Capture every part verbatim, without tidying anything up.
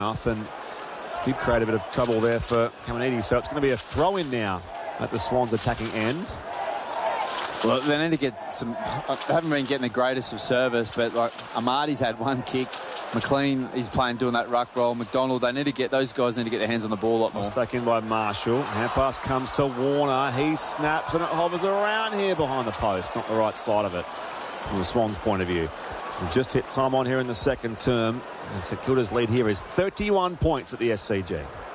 enough and did create a bit of trouble there for Caminiti. So it's going to be a throw-in now at the Swans attacking end. Well, they need to get some... They haven't been getting the greatest of service, but like Amadi's had one kick. McLean, he's playing, doing that ruck roll. McDonald, they need to get... Those guys need to get their hands on the ball a lot more. It's back in by Marshall. Hand pass comes to Warner. He snaps and it hovers around here behind the post. Not the right side of it from the Swans' point of view. We've just hit time on here in the second term. And St Kilda's lead here is thirty-one points at the S C G.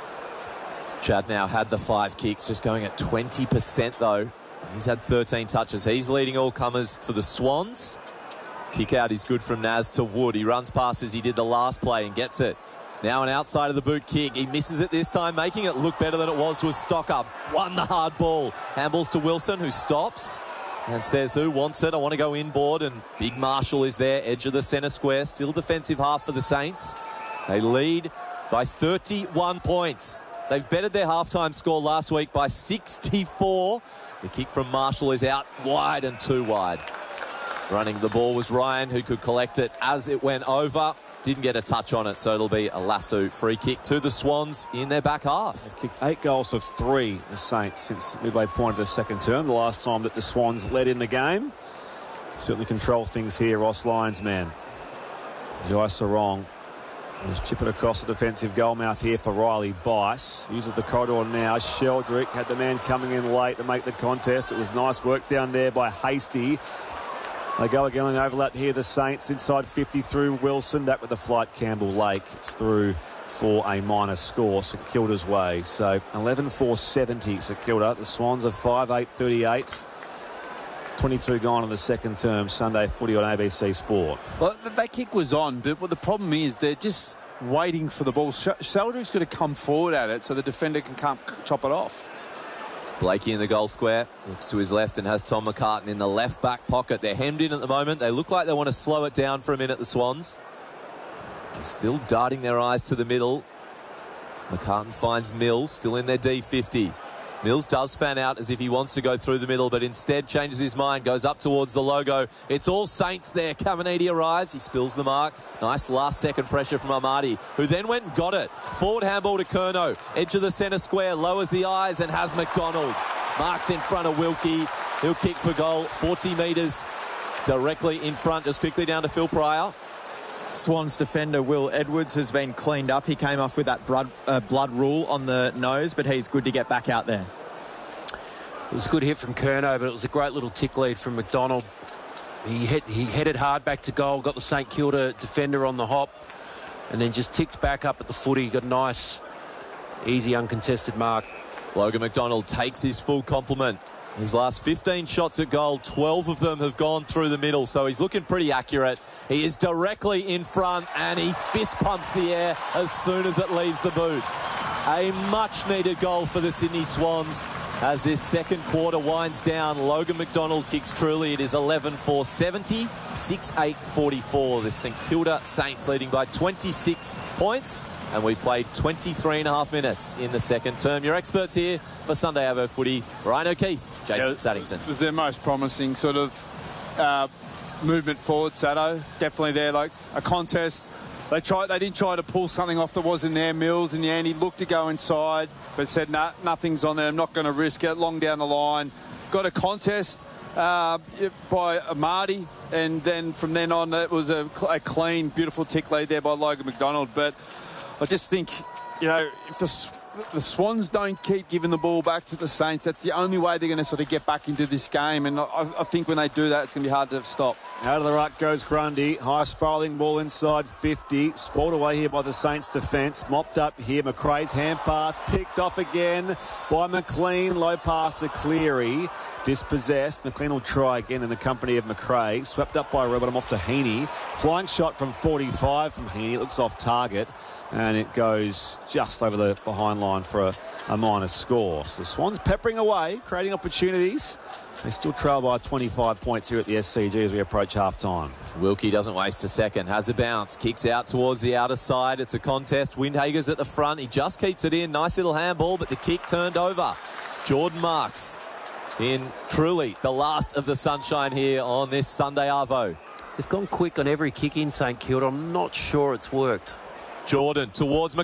Chad now had the five kicks, just going at twenty percent though. He's had thirteen touches. He's leading all comers for the Swans. Kick out is good from Naz to Wood. He runs past as he did the last play and gets it. Now an outside of the boot kick. He misses it this time, making it look better than it was. Was Stocker. Won the hard ball. Handballs to Wilson, who stops and says, who wants it? I want to go inboard. And Big Marshall is there, edge of the centre square. Still defensive half for the Saints. They lead by thirty-one points. They've bettered their halftime score last week by sixty-four. The kick from Marshall is out wide and too wide. Running the ball was Ryan, who could collect it as it went over. Didn't get a touch on it, so it'll be a lasso free kick to the Swans in their back half. They've kicked eight goals to three, the Saints, since the midway point of the second term. The last time that the Swans led in the game. Certainly control things here, Ross Lyons, man. Jai Sarong. Just chip it across the defensive goal mouth here for Riley Bice. Uses the corridor now. Sheldrick had the man coming in late to make the contest. It was nice work down there by Hasty. They go again and overlap here, the Saints. Inside fifty through Wilson. That with the flight Campbell Lake. It's through for a minor score, St Kilda's way. So eleven four seventy St Kilda. The Swans are five eight thirty-eight. twenty-two gone in the second term. Sunday footy on A B C Sport. Well, that kick was on, but what the problem is they're just waiting for the ball. Sheldrick's got to come forward at it so the defender can come chop it off. Blakey in the goal square. Looks to his left and has Tom McCartan in the left back pocket. They're hemmed in at the moment. They look like they want to slow it down for a minute, the Swans. They're still darting their eyes to the middle. McCartan finds Mills, still in their D fifty. Mills does fan out as if he wants to go through the middle, but instead changes his mind, goes up towards the logo. It's all Saints there. Caminiti arrives. He spills the mark. Nice last-second pressure from Amadi, who then went and got it. Forward handball to Curnow. Edge of the centre square, lowers the eyes and has McDonald. Marks in front of Wilkie. He'll kick for goal. forty metres directly in front. Just quickly down to Phil Pryor. Swans defender Will Edwards has been cleaned up. He came off with that blood, uh, blood rule on the nose, but he's good to get back out there. It was a good hit from Curnow, but it was a great little tick lead from McDonald. He, hit, he headed hard back to goal, got the St Kilda defender on the hop, and then just ticked back up at the footy. Got a nice, easy, uncontested mark. Logan McDonald takes his full complement. His last fifteen shots at goal, twelve of them have gone through the middle, so he's looking pretty accurate. He is directly in front, and he fist pumps the air as soon as it leaves the boot. A much-needed goal for the Sydney Swans as this second quarter winds down. Logan McDonald kicks truly. It is eleven four seventy, six eight forty-four. The St Kilda Saints leading by twenty-six points. And we've played twenty-three and a half minutes in the second term. Your experts here for Sunday Arvo Footy, Ryan O'Keefe, Jason yeah, Saddington. It was their most promising sort of uh, movement forward, Sado. Definitely there, like a contest. They tried. They didn't try to pull something off that wasn't there. Mills in the end, he looked to go inside, but said, nah, nothing's on there. I'm not going to risk it. Long down the line. Got a contest uh, by Amadi, and then from then on, it was a, a clean, beautiful tick lead there by Logan McDonald. But I just think, you know, if the, the Swans don't keep giving the ball back to the Saints, that's the only way they're going to sort of get back into this game. And I, I think when they do that, it's going to be hard to stop. Out of the ruck goes Grundy. High spiralling ball inside fifty. Spoiled away here by the Saints defence. Mopped up here. McRae's hand pass picked off again by McLean. Low pass to Cleary. Dispossessed. McLean will try again in the company of McRae. Swept up by Robert. I'm off to Heaney. Flying shot from forty-five from Heaney. It looks off target. And it goes just over the behind line for a, a minor score. So the Swans peppering away, creating opportunities. They still trail by twenty-five points here at the S C G as we approach half-time. Wilkie doesn't waste a second. Has a bounce. Kicks out towards the outer side. It's a contest. Windhager's at the front. He just keeps it in. Nice little handball, but the kick turned over. Jordan Marks in truly the last of the sunshine here on this Sunday Arvo. They've gone quick on every kick in St Kilda. I'm not sure it's worked. Jordan towards